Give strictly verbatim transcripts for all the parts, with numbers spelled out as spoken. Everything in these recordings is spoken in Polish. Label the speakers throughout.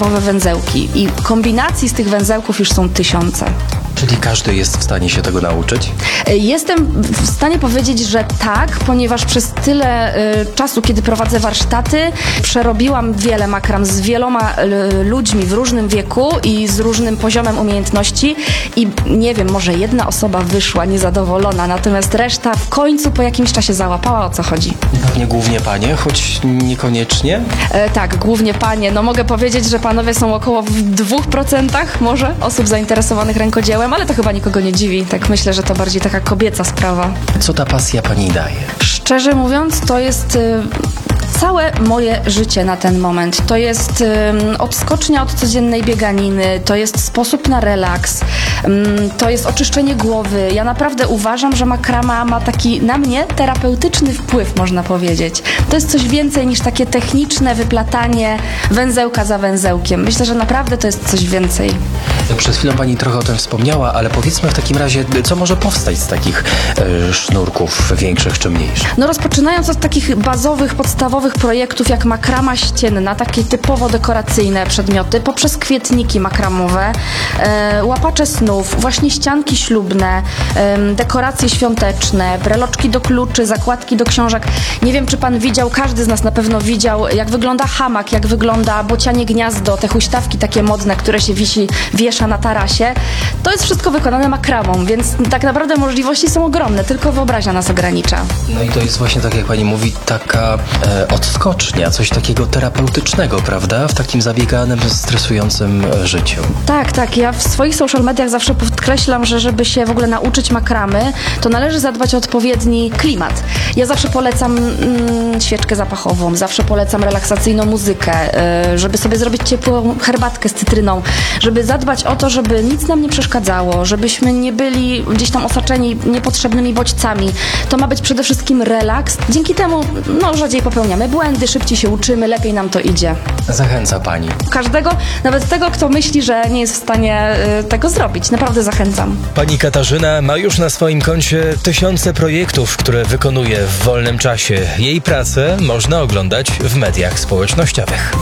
Speaker 1: podstawowe węzełki i kombinacji z tych węzełków już są tysiące.
Speaker 2: Czyli każdy jest w stanie się tego nauczyć?
Speaker 1: Jestem w stanie powiedzieć, że tak, ponieważ przez tyle y, czasu, kiedy prowadzę warsztaty, przerobiłam wiele makram z wieloma y, ludźmi w różnym wieku i z różnym poziomem umiejętności i nie wiem, może jedna osoba wyszła niezadowolona, natomiast reszta w końcu po jakimś czasie załapała, o co chodzi.
Speaker 2: Pewnie głównie panie, choć niekoniecznie?
Speaker 1: E, tak, głównie panie. No mogę powiedzieć, że panowie są około w dwóch procentach może osób zainteresowanych rękodziełem, ale to chyba nikogo nie dziwi. Tak myślę, że to bardziej taka kobieca sprawa.
Speaker 2: Co ta pasja pani daje?
Speaker 1: Szczerze mówiąc, to jest y, całe moje życie na ten moment. To jest y, odskocznia od codziennej bieganiny, to jest sposób na relaks, y, to jest oczyszczenie głowy. Ja naprawdę uważam, że makrama ma taki na mnie terapeutyczny wpływ, można powiedzieć. To jest coś więcej niż takie techniczne wyplatanie węzełka za węzełkiem. Myślę, że naprawdę to jest coś więcej.
Speaker 2: Przed chwilą pani trochę o tym wspomniała, ale powiedzmy w takim razie, co może powstać z takich e, sznurków większych czy mniejszych?
Speaker 1: No rozpoczynając od takich bazowych, podstawowych projektów jak makrama ścienna, takie typowo dekoracyjne przedmioty, poprzez kwietniki makramowe, e, łapacze snów, właśnie ścianki ślubne, e, dekoracje świąteczne, breloczki do kluczy, zakładki do książek. Nie wiem, czy pan widział, każdy z nas na pewno widział, jak wygląda hamak, jak wygląda bocianie gniazdo, te huśtawki takie modne, które się wisi, wiesza na tarasie. To jest wszystko wykonane makramą, więc tak naprawdę możliwości są ogromne, tylko wyobraźnia nas ogranicza.
Speaker 2: No i to jest właśnie, tak jak pani mówi, taka e, odskocznia, coś takiego terapeutycznego, prawda? W takim zabieganym, stresującym e, życiu.
Speaker 1: Tak, tak. Ja w swoich social mediach zawsze podkreślam, że żeby się w ogóle nauczyć makramy, to należy zadbać o odpowiedni klimat. Ja zawsze polecam mm, świeczkę zapachową, zawsze polecam relaksacyjną muzykę, y, żeby sobie zrobić ciepłą herbatkę z cytryną, żeby zadbać o to, żeby nic nam nie przeszkadzało, żebyśmy nie byli gdzieś tam osaczeni niepotrzebnymi bodźcami. To ma być przede wszystkim relaks. Dzięki temu no, rzadziej popełniamy błędy, szybciej się uczymy, lepiej nam to idzie.
Speaker 2: Zachęca pani.
Speaker 1: Każdego, nawet tego, kto myśli, że nie jest w stanie y, tego zrobić. Naprawdę zachęcam.
Speaker 3: Pani Katarzyna ma już na swoim koncie tysiące projektów, które wykonuje w wolnym czasie. Jej pracę można oglądać w mediach społecznościowych.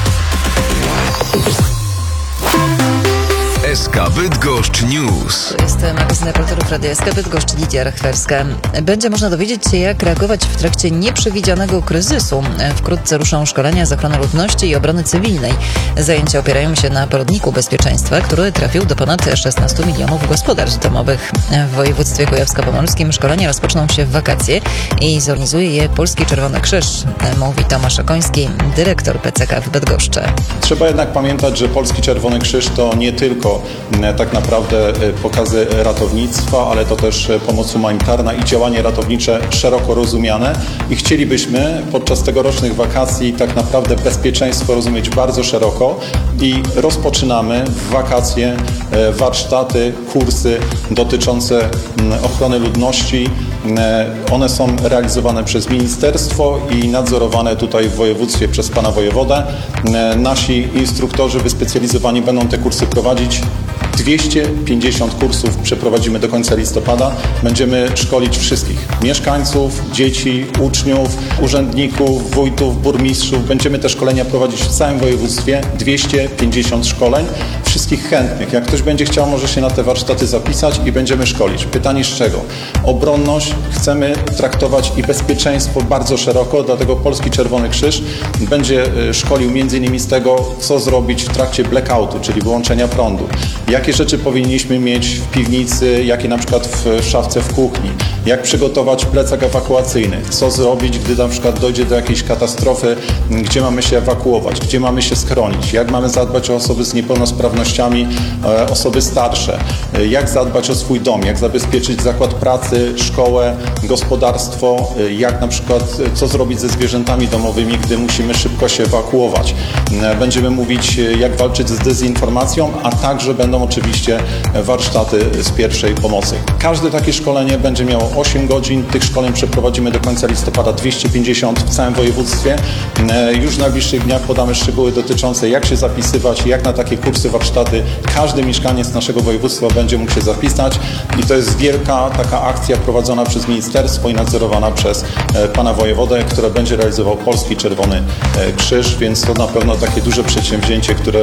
Speaker 4: S K Bydgoszcz News.
Speaker 5: Jest magazyn reporterów Radia S K Bydgoszcz, Lidia Rachwerska. Będzie można dowiedzieć się, jak reagować w trakcie nieprzewidzianego kryzysu. Wkrótce ruszą szkolenia z ochrony ludności i obrony cywilnej. Zajęcia opierają się na poradniku bezpieczeństwa, który trafił do ponad szesnastu milionów gospodarstw domowych. W województwie kujawsko-pomorskim szkolenia rozpoczną się w wakacje i zorganizuje je Polski Czerwony Krzyż, mówi Tomasz Okoński, dyrektor P C K w Bydgoszczy.
Speaker 6: Trzeba jednak pamiętać, że Polski Czerwony Krzyż to nie tylko tak naprawdę pokazy ratownictwa, ale to też pomoc humanitarna i działanie ratownicze szeroko rozumiane i chcielibyśmy podczas tegorocznych wakacji tak naprawdę bezpieczeństwo rozumieć bardzo szeroko i rozpoczynamy w wakacje warsztaty, kursy dotyczące ochrony ludności. One są realizowane przez ministerstwo i nadzorowane tutaj w województwie przez pana wojewodę. Nasi instruktorzy wyspecjalizowani będą te kursy prowadzić. dwieście pięćdziesiąt kursów przeprowadzimy do końca listopada. Będziemy szkolić wszystkich mieszkańców, dzieci, uczniów, urzędników, wójtów, burmistrzów. Będziemy te szkolenia prowadzić w całym województwie. dwieście pięćdziesiąt szkoleń. Wszystkich chętnych. Jak ktoś będzie chciał, może się na te warsztaty zapisać i będziemy szkolić. Pytanie z czego? Obronność chcemy traktować i bezpieczeństwo bardzo szeroko, dlatego Polski Czerwony Krzyż będzie szkolił między innymi z tego, co zrobić w trakcie blackoutu, czyli wyłączenia prądu. Jakie rzeczy powinniśmy mieć w piwnicy, jakie na przykład w szafce w kuchni, jak przygotować plecak ewakuacyjny, co zrobić, gdy na przykład dojdzie do jakiejś katastrofy, gdzie mamy się ewakuować, gdzie mamy się schronić, jak mamy zadbać o osoby z niepełnosprawnościami, osoby starsze, jak zadbać o swój dom, jak zabezpieczyć zakład pracy, szkołę, gospodarstwo, jak na przykład co zrobić ze zwierzętami domowymi, gdy musimy szybko się ewakuować. Będziemy mówić, jak walczyć z dezinformacją, a także będą oczywiście warsztaty z pierwszej pomocy. Każde takie szkolenie będzie miało osiem godzin. Tych szkoleń przeprowadzimy do końca listopada dwieście pięćdziesiąt w całym województwie. Już w najbliższych dniach podamy szczegóły dotyczące, jak się zapisywać, jak na takie kursy, warsztaty każdy mieszkaniec naszego województwa będzie mógł się zapisać. I to jest wielka taka akcja prowadzona przez ministerstwo i nadzorowana przez pana wojewodę, która będzie realizował Polski Czerwony Krzyż, więc to na pewno takie duże przedsięwzięcie, które